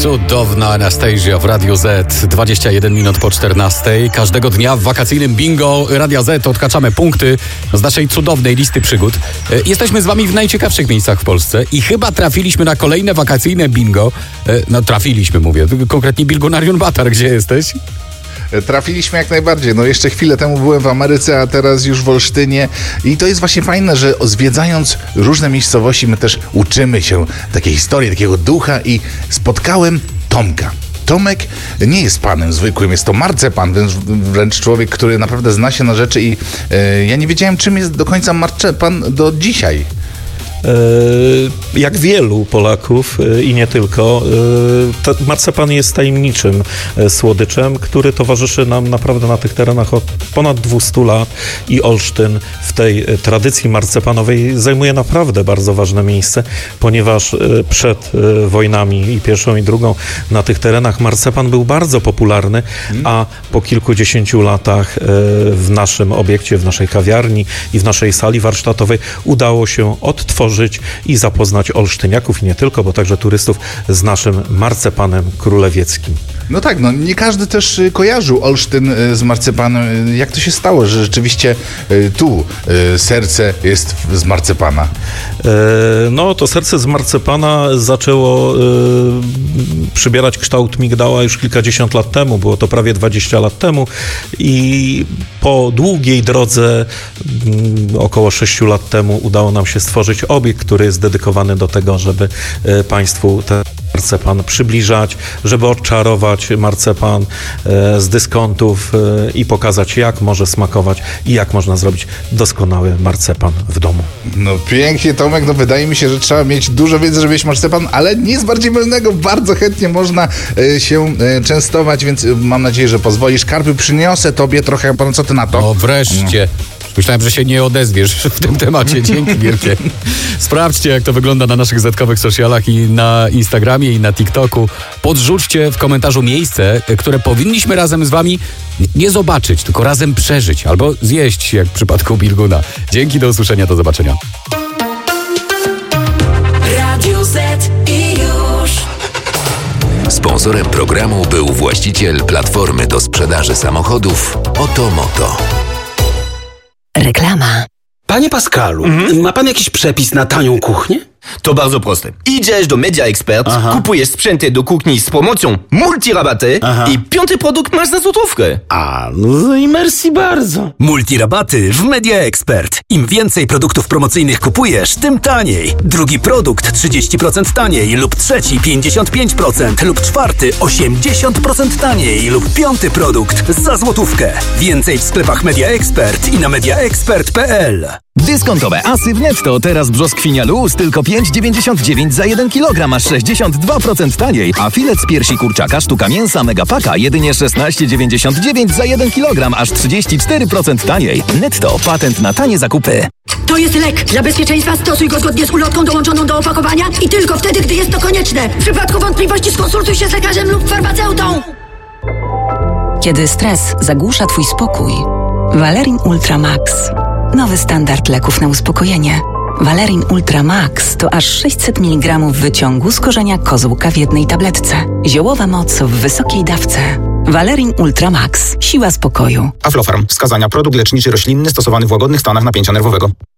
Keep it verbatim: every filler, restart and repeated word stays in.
Cudowna Anastasia w Radiu Z, dwadzieścia jeden minut po czternastej. Każdego dnia w wakacyjnym bingo Radia Z odhaczamy punkty z naszej cudownej listy przygód. Jesteśmy z wami w najciekawszych miejscach w Polsce i chyba trafiliśmy na kolejne wakacyjne bingo. No trafiliśmy, mówię, konkretnie Bilgonarium Batar, gdzie jesteś? Trafiliśmy jak najbardziej. No jeszcze chwilę temu byłem w Ameryce, a teraz już w Olsztynie. I to jest właśnie fajne, że zwiedzając różne miejscowości my też uczymy się takiej historii, takiego ducha i spotkałem Tomka. Tomek nie jest panem zwykłym, jest to marcepan, wręcz, wręcz człowiek, który naprawdę zna się na rzeczy i e, ja nie wiedziałem, czym jest do końca marcepan do dzisiaj. Jak wielu Polaków i nie tylko, marcepan jest tajemniczym słodyczem, który towarzyszy nam naprawdę na tych terenach od ponad dwieście lat i Olsztyn w tej tradycji marcepanowej zajmuje naprawdę bardzo ważne miejsce, ponieważ przed wojnami i pierwszą i drugą na tych terenach marcepan był bardzo popularny, a po kilkudziesięciu latach w naszym obiekcie, w naszej kawiarni i w naszej sali warsztatowej udało się odtworzyć i zapoznać olsztyniaków i nie tylko, bo także turystów z naszym marcepanem królewieckim. No tak, no nie każdy też kojarzył Olsztyn z marcepanem. Jak to się stało, że rzeczywiście tu serce jest z marcepana? No to serce z marcepana zaczęło przybierać kształt migdała już kilkadziesiąt lat temu, było to prawie dwadzieścia lat temu i po długiej drodze około sześciu lat temu udało nam się stworzyć obiekt, który jest dedykowany do tego, żeby Państwu ten marcepan przybliżać, żeby odczarować marcepan e, z dyskontów e, i pokazać, jak może smakować i jak można zrobić doskonały marcepan w domu. No pięknie, Tomek, no wydaje mi się, że trzeba mieć dużo wiedzy, żeby mieć marcepan, ale nic bardziej mylnego, bardzo chętnie można e, się e, częstować, więc mam nadzieję, że pozwolisz. Karpy, przyniosę tobie trochę, pan co ty na to? No wreszcie. Myślałem, że się nie odezwiesz w tym temacie. Dzięki wielkie. Sprawdźcie, jak to wygląda na naszych zetkowych socialach i na Instagramie, i na TikToku. Podrzućcie w komentarzu miejsce, które powinniśmy razem z wami nie zobaczyć, tylko razem przeżyć albo zjeść, jak w przypadku Bilguna. Dzięki, do usłyszenia, do zobaczenia. Radio Z i już. Sponsorem programu był właściciel platformy do sprzedaży samochodów Otomoto. Reklama. Panie Pascalu, mhm. ma pan jakiś przepis na tanią kuchnię? To bardzo proste. Idziesz do Media Expert, Aha. kupujesz sprzęty do kuchni z promocją multirabaty Aha. i piąty produkt masz za złotówkę. A, no i merci bardzo. Multirabaty w Media Expert. Im więcej produktów promocyjnych kupujesz, tym taniej. Drugi produkt trzydzieści procent taniej lub trzeci pięćdziesiąt pięć procent lub czwarty osiemdziesiąt procent taniej lub piąty produkt za złotówkę. Więcej w sklepach Media Expert i na mediaexpert kropka p l. Dyskontowe asy w Netto. Teraz brzoskwinia luz tylko pięć dziewięćdziesiąt dziewięć za jeden kilogram, aż sześćdziesiąt dwa procent taniej. A filet z piersi kurczaka sztuka mięsa Megapaka jedynie szesnaście dziewięćdziesiąt dziewięć za jeden kilogram, aż trzydzieści cztery procent taniej. Netto. Patent na tanie zakupy. To jest lek. Dla bezpieczeństwa stosuj go zgodnie z ulotką dołączoną do opakowania i tylko wtedy, gdy jest to konieczne. W przypadku wątpliwości skonsultuj się z lekarzem lub farmaceutą. Kiedy stres zagłusza twój spokój, Valerin Ultra Max. Nowy standard leków na uspokojenie. Valerin Ultra Max to aż sześćset miligramów wyciągu z korzenia kozłka w jednej tabletce. Ziołowa moc w wysokiej dawce. Valerin Ultra Max. Siła spokoju. Aflofarm. Wskazania: produkt leczniczy roślinny stosowany w łagodnych stanach napięcia nerwowego.